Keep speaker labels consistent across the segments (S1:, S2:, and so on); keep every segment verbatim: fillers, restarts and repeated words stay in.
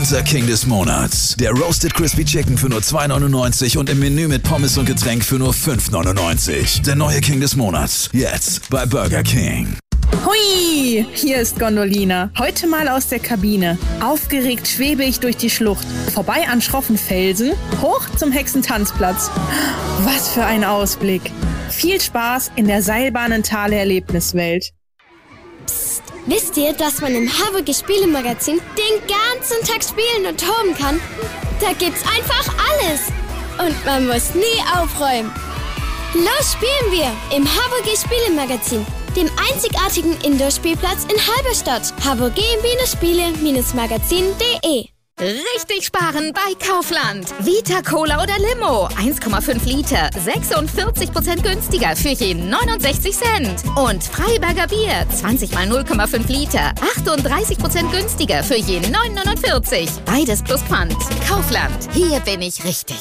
S1: Unser King des Monats. Der Roasted Crispy Chicken für nur zwei neunundneunzig und im Menü mit Pommes und Getränk für nur fünf neunundneunzig. Der neue King des Monats. Jetzt bei Burger King.
S2: Hui, hier ist Gondolina. Heute mal aus der Kabine. Aufgeregt schwebe ich durch die Schlucht. Vorbei an schroffen Felsen, hoch zum Hexentanzplatz. Was für ein Ausblick. Viel Spaß in der Seilbahnentale-Erlebniswelt.
S3: Psst, wisst ihr, dass man im Haverge Spielemagazin den ganzen Tag spielen und toben kann? Da gibt's einfach alles. Und man muss nie aufräumen. Los spielen wir im Haverge Spielemagazin, dem einzigartigen Indoor-Spielplatz in Halberstadt. haverge Spiele Magazin punkt de.
S4: Richtig sparen bei Kaufland. Vita Cola oder Limo. eins Komma fünf Liter. sechsundvierzig Prozent günstiger für je neunundsechzig Cent. Und Freiberger Bier. zwanzig mal null Komma fünf Liter. achtunddreißig Prozent günstiger für je neun neunundvierzig. Beides plus Pfand. Kaufland. Hier bin ich richtig.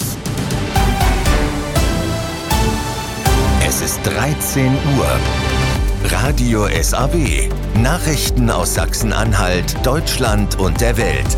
S5: Es ist dreizehn Uhr. Radio S A W. Nachrichten aus Sachsen-Anhalt, Deutschland und der Welt.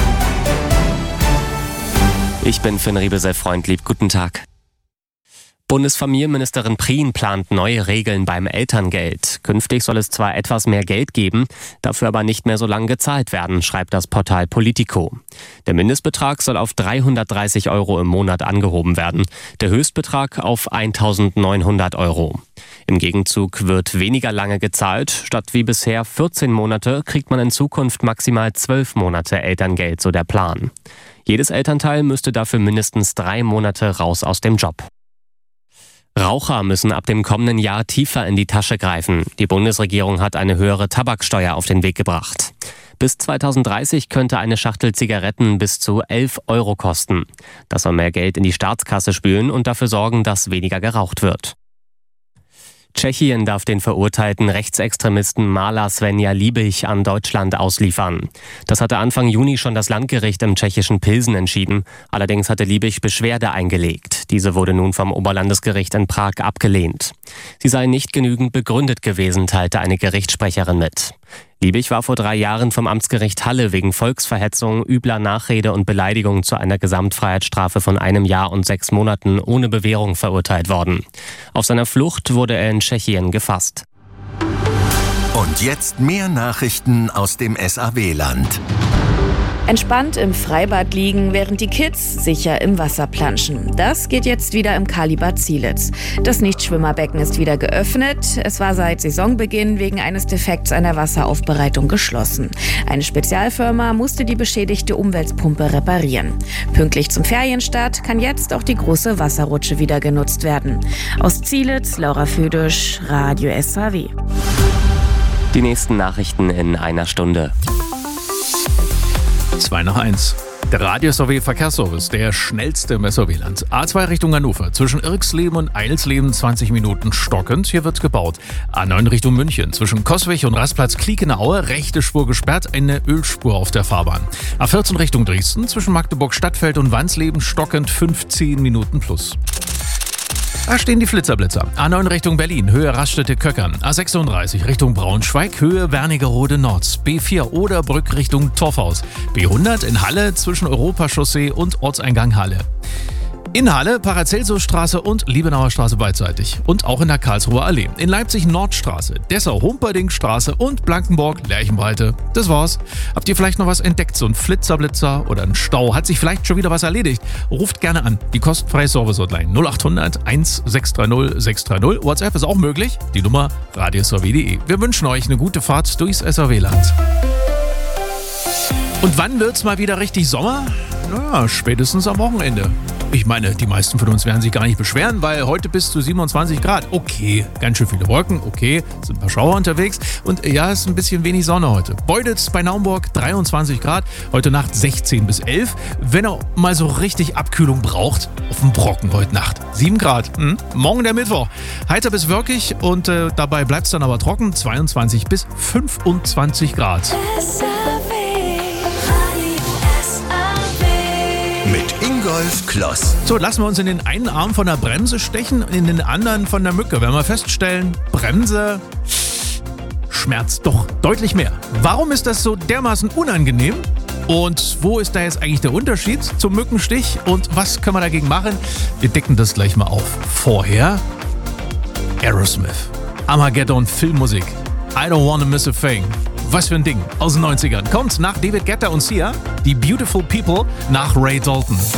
S6: Ich bin Finn Riebesell-Freundlieb. Guten Tag. Bundesfamilienministerin Prien plant neue Regeln beim Elterngeld. Künftig soll es zwar etwas mehr Geld geben, dafür aber nicht mehr so lange gezahlt werden, schreibt das Portal Politico. Der Mindestbetrag soll auf dreihundertdreißig Euro im Monat angehoben werden, der Höchstbetrag auf eintausendneunhundert Euro. Im Gegenzug wird weniger lange gezahlt. Statt wie bisher vierzehn Monate kriegt man in Zukunft maximal zwölf Monate Elterngeld, so der Plan. Jedes Elternteil müsste dafür mindestens drei Monate raus aus dem Job. Raucher müssen ab dem kommenden Jahr tiefer in die Tasche greifen. Die Bundesregierung hat eine höhere Tabaksteuer auf den Weg gebracht. Bis zweitausenddreißig könnte eine Schachtel Zigaretten bis zu elf Euro kosten. Das soll mehr Geld in die Staatskasse spülen und dafür sorgen, dass weniger geraucht wird. Tschechien darf den verurteilten Rechtsextremisten Mala Svenja Liebig an Deutschland ausliefern. Das hatte Anfang Juni schon das Landgericht im tschechischen Pilsen entschieden. Allerdings hatte Liebig Beschwerde eingelegt. Diese wurde nun vom Oberlandesgericht in Prag abgelehnt. Sie sei nicht genügend begründet gewesen, teilte eine Gerichtssprecherin mit. Liebig war vor drei Jahren vom Amtsgericht Halle wegen Volksverhetzung, übler Nachrede und Beleidigung zu einer Gesamtfreiheitsstrafe von einem Jahr und sechs Monaten ohne Bewährung verurteilt worden. Auf seiner Flucht wurde er in Tschechien gefasst.
S5: Und jetzt mehr Nachrichten aus dem S A W-Land.
S7: Entspannt im Freibad liegen, während die Kids sicher im Wasser planschen. Das geht jetzt wieder im Kalibad Zielitz. Das Nichtschwimmerbecken ist wieder geöffnet. Es war seit Saisonbeginn wegen eines Defekts einer Wasseraufbereitung geschlossen. Eine Spezialfirma musste die beschädigte Umweltpumpe reparieren. Pünktlich zum Ferienstart kann jetzt auch die große Wasserrutsche wieder genutzt werden. Aus Zielitz, Laura Födisch, Radio S A W.
S6: Die nächsten Nachrichten in einer Stunde.
S8: zwei nach eins. Der Radio S A W Verkehrsservice, der schnellste im S A W-Land. A zwei Richtung Hannover, zwischen Irksleben und Eilsleben zwanzig Minuten stockend. Hier wird gebaut. A neun Richtung München, zwischen Coswig und Rastplatz Kliekenaue, rechte Spur gesperrt, eine Ölspur auf der Fahrbahn. A vierzehn Richtung Dresden, zwischen Magdeburg Stadtfeld und Wansleben stockend fünfzehn Minuten plus. Da stehen die Flitzerblitzer. A neun Richtung Berlin, Höhe Raststätte-Köckern. A sechsunddreißig Richtung Braunschweig, Höhe Wernigerode Nord. B vier Oderbrück Richtung Torfhaus. B hundert in Halle zwischen Europachaussee und Ortseingang Halle. In Halle, Paracelsusstraße und Liebenauer Straße beidseitig. Und auch in der Karlsruher Allee. In Leipzig Nordstraße, Dessau-Humperdinckstraße und Blankenburg Lerchenbreite. Das war's. Habt ihr vielleicht noch was entdeckt? So ein Flitzerblitzer oder ein Stau? Hat sich vielleicht schon wieder was erledigt? Ruft gerne an. Die kostenfreie Service-Hotline null achthundert eins sechs drei null sechs drei null. WhatsApp ist auch möglich. Die Nummer radio s a w punkt de. Wir wünschen euch eine gute Fahrt durchs S A W-Land. Und wann wird's mal wieder richtig Sommer? Naja, spätestens am Wochenende. Ich meine, die meisten von uns werden sich gar nicht beschweren, weil heute bis zu siebenundzwanzig Grad. Okay, ganz schön viele Wolken, okay, sind ein paar Schauer unterwegs und ja, ist ein bisschen wenig Sonne heute. Beutitz bei Naumburg dreiundzwanzig Grad, heute Nacht sechzehn bis elf. Wenn ihr mal so richtig Abkühlung braucht, auf dem Brocken heute Nacht. sieben Grad, hm? Morgen der Mittwoch. Heiter bis wolkig und äh, dabei bleibt es dann aber trocken, zweiundzwanzig bis fünfundzwanzig Grad.
S5: Mit Ingolf Kloss.
S8: So, lassen wir uns in den einen Arm von der Bremse stechen und in den anderen von der Mücke. Wenn wir feststellen, Bremse schmerzt doch deutlich mehr. Warum ist das so dermaßen unangenehm? Und wo ist da jetzt eigentlich der Unterschied zum Mückenstich und was können wir dagegen machen? Wir decken das gleich mal auf. Vorher Aerosmith, Armageddon Filmmusik, I Don't Wanna Miss a Thing. Was für ein Ding aus den neunzigern. Kommt nach David Guetta und Sia, die Beautiful People nach Ray Dalton.